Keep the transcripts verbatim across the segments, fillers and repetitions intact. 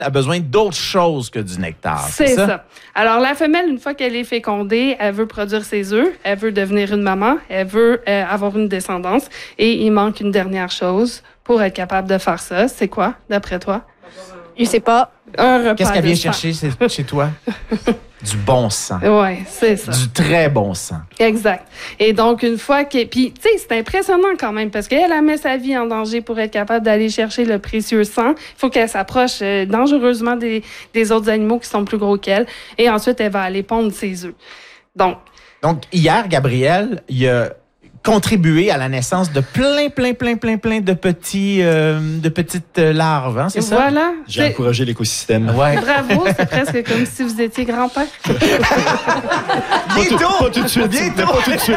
a besoin d'autre chose que du nectar. C'est, c'est ça? ça. Alors, la femelle, une fois qu'elle est fécondée, elle veut produire ses œufs, elle veut devenir une maman, elle veut euh, avoir une descendance. Et il manque une dernière chose pour être capable de faire ça. C'est quoi, d'après toi? Je sais pas. Un repas Qu'est-ce qu'elle de vient sang. chercher chez, chez toi? Du bon sang. Oui, c'est ça. Du très bon sang. Exact. Et donc, une fois que... Puis, tu sais, c'est impressionnant quand même parce qu'elle a mis sa vie en danger pour être capable d'aller chercher le précieux sang. Il faut qu'elle s'approche euh, dangereusement des, des autres animaux qui sont plus gros qu'elle. Et ensuite, elle va aller pondre ses œufs. Donc... Donc, hier, Gabriel, il a contribué à la naissance de plein, plein, plein, plein, plein de petits, euh, de petites larves, hein, c'est ça? Voilà. J'ai C'est- encouragé l'écosystème. Ouais. Bravo, c'est presque comme si vous étiez grand-père. Bientôt! Pas tout de suite. Bientôt! Mais pas tout de suite.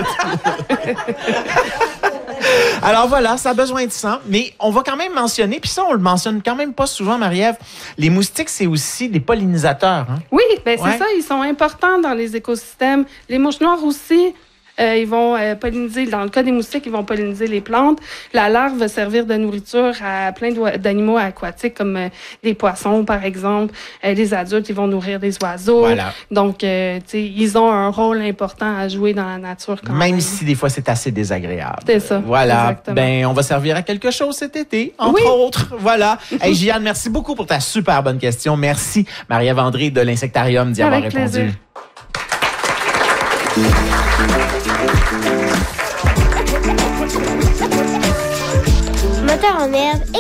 Alors voilà, ça a besoin de sang, mais on va quand même mentionner, puis ça, on le mentionne quand même pas souvent, Marie-Ève, les moustiques, c'est aussi des pollinisateurs. Hein? Oui, ben c'est Ouais. ça, ils sont importants dans les écosystèmes. Les mouches noires aussi, euh, ils vont euh, polliniser, dans le cas des moustiques, ils vont polliniser les plantes. La larve va servir de nourriture à plein d'oi- d'animaux aquatiques, comme euh, des poissons, par exemple. Euh, les adultes, ils vont nourrir des oiseaux. Voilà. Donc, euh, tu sais, ils ont un rôle important à jouer dans la nature quand même. Même si des fois c'est assez désagréable. C'est ça, Voilà. exactement. Ben, on va servir à quelque chose cet été, entre Oui. autres. Voilà. Hey, Gianne, merci beaucoup pour ta super bonne question. Merci, Marie-Ève André de l'Insectarium d'y avoir Avec répondu. plaisir. Moteur en herbe.